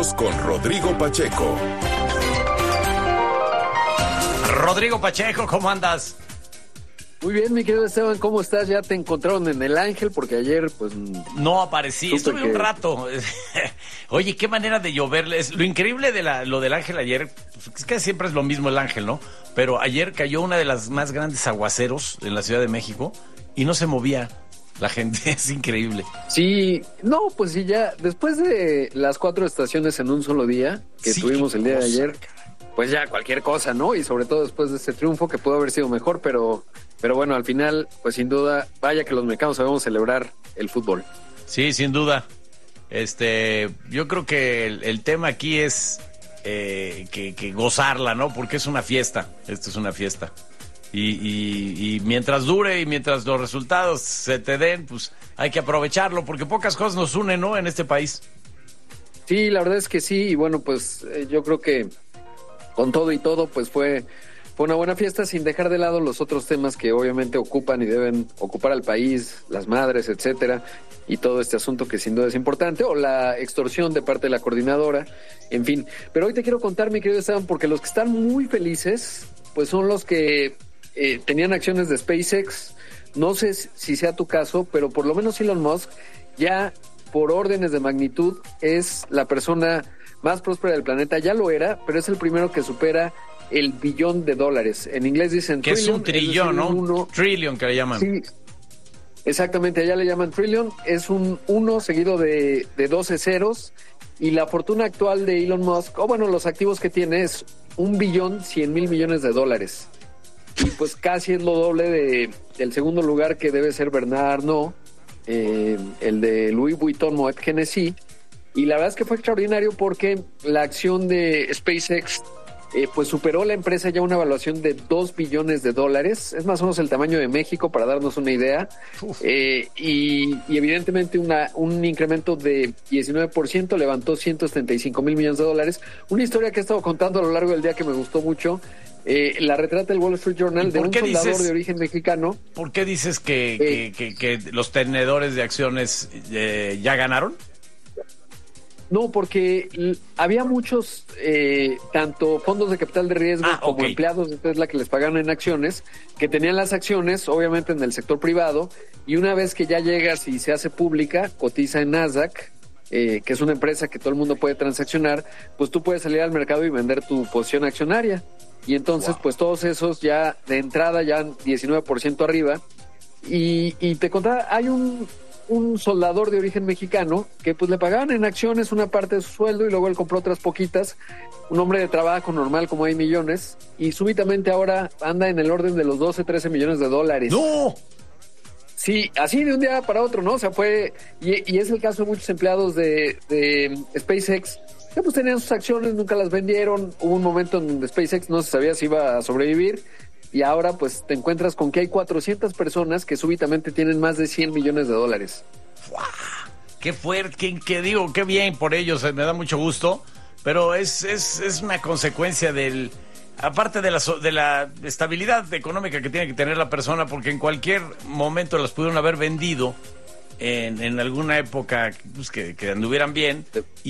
Negocios con Rodrigo Pacheco. Rodrigo Pacheco, ¿cómo andas? Muy bien, mi querido Esteban, ¿cómo estás? ¿Ya te encontraron en el Ángel? Porque ayer, pues... No aparecí, estuve un rato. Oye, qué manera de llover. Lo increíble de lo del Ángel ayer, pues, es que siempre es lo mismo el Ángel, ¿no? Pero ayer cayó una de las más grandes aguaceros en la Ciudad de México y no se movía la gente, es increíble. Sí, no, pues sí, ya después de las 4 estaciones en un solo día que tuvimos el día de ayer, pues ya cualquier cosa, ¿no? Y sobre todo después de este triunfo que pudo haber sido mejor, pero bueno, al final, pues sin duda, vaya que los mexicanos sabemos celebrar el fútbol. Sí, sin duda. Yo creo que el tema aquí es que gozarla, ¿no? Porque es una fiesta, esto es una fiesta. Y mientras dure y mientras los resultados se te den, pues hay que aprovecharlo, porque pocas cosas nos unen, ¿no? En este país. Sí, la verdad es que sí, y bueno, pues yo creo que con todo y todo, pues fue una buena fiesta, sin dejar de lado los otros temas que obviamente ocupan y deben ocupar al país, las madres, etcétera, y todo este asunto que sin duda es importante, o la extorsión de parte de la coordinadora, en fin. Pero hoy te quiero contar, mi querido Esteban, porque los que están muy felices, pues son los que tenían acciones de SpaceX. No sé si sea tu caso, pero por lo menos Elon Musk ya por órdenes de magnitud es la persona más próspera del planeta. Ya lo era, pero es el primero que supera el billón de dólares. En inglés dicen que trillion, es un trillón, ¿no? Trillion que le llaman. Sí, exactamente, allá le llaman trillion. Es un 1 seguido de 12 ceros. Y la fortuna actual de Elon Musk, o bueno, los activos que tiene es $1.100.000.000.000. Y pues casi es lo doble del segundo lugar, que debe ser Bernard Arnault, el de Louis Vuitton Moet Hennessy. Y la verdad es que fue extraordinario porque la acción de SpaceX pues superó la empresa ya una evaluación de $2 billones. Es más o menos el tamaño de México, para darnos una idea. Y evidentemente un incremento de 19%, levantó $175.000.000.000. Una historia que he estado contando a lo largo del día que me gustó mucho. La retrata del Wall Street Journal de un soldador de origen mexicano. ¿Por qué dices que los tenedores de acciones ya ganaron? No, porque había muchos, tanto fondos de capital de riesgo como empleados de Tesla que les pagaban en acciones, que tenían las acciones, obviamente en el sector privado, y una vez que ya llegas y se hace pública, cotiza en Nasdaq, que es una empresa que todo el mundo puede transaccionar, pues tú puedes salir al mercado y vender tu posición accionaria. Y entonces, pues todos esos ya de entrada ya 19% arriba. Y te contaba, hay un soldador de origen mexicano que pues le pagaban en acciones una parte de su sueldo y luego él compró otras poquitas, un hombre de trabajo normal como hay millones, y súbitamente ahora anda en el orden de los 12-13 millones de dólares. ¡No! Sí, así de un día para otro, ¿no? O sea, fue, y es el caso de muchos empleados de SpaceX, que pues tenían sus acciones, nunca las vendieron. Hubo un momento en donde SpaceX no se sabía si iba a sobrevivir, y ahora pues te encuentras con que hay 400 personas que súbitamente tienen más de $100 millones. ¡Wow! ¡Qué fuerte! ¡Qué digo! ¡Qué bien por ellos! Me da mucho gusto, pero es una consecuencia aparte de la estabilidad económica que tiene que tener la persona, porque en cualquier momento las pudieron haber vendido en alguna época, pues, que anduvieran bien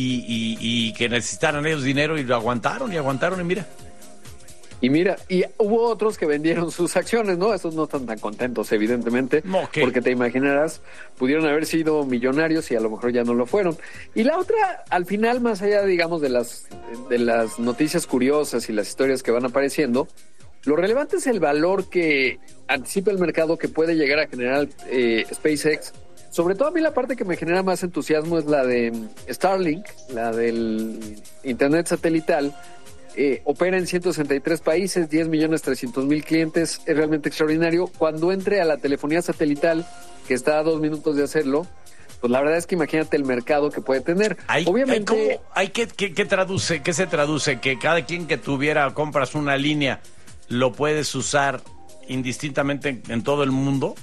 y que necesitaran ellos dinero, y lo aguantaron y mira. Y hubo otros que vendieron sus acciones, ¿no? Esos no están tan contentos, evidentemente, porque te imaginarás, pudieron haber sido millonarios y a lo mejor ya no lo fueron. Y la otra, al final, más allá, digamos, de las noticias curiosas y las historias que van apareciendo, lo relevante es el valor que anticipa el mercado que puede llegar a generar SpaceX. Sobre todo a mí la parte que me genera más entusiasmo es la de Starlink, la del internet satelital. Opera en 163 países, 10.300.000 clientes. Es realmente extraordinario. Cuando entre a la telefonía satelital, que está a 2 minutos de hacerlo, pues la verdad es que imagínate el mercado que puede tener. Obviamente, ¿qué se traduce? Que cada quien que compras una línea, lo puedes usar indistintamente en todo el mundo.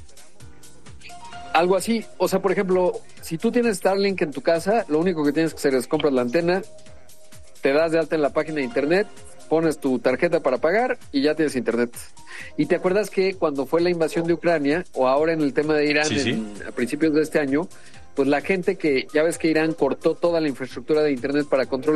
Algo así. O sea, por ejemplo, si tú tienes Starlink en tu casa, lo único que tienes que hacer es comprar la antena, te das de alta en la página de internet, pones tu tarjeta para pagar y ya tienes internet. Y te acuerdas que cuando fue la invasión de Ucrania, o ahora en el tema de Irán, a principios de este año, pues la gente ya ves que Irán cortó toda la infraestructura de internet para controlar